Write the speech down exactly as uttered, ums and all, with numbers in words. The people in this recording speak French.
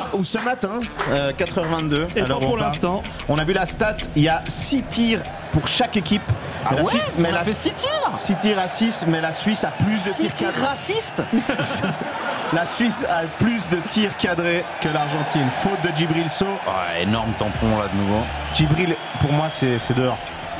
ou ce matin, euh, quatre heures vingt-deux. Et alors pas pour on parle. l'instant. On a vu la stat, il y a six tirs pour chaque équipe. Ah la ouais Suisse- mais On la a fait six tirs six tirs à six, mais la Suisse a plus de six tirs tirs cadrés. racistes. La Suisse a plus de tirs cadrés que l'Argentine. Faute de Djibril Sow. Ouais, énorme tampon là de nouveau. Djibril, pour moi, c'est c'est dehors.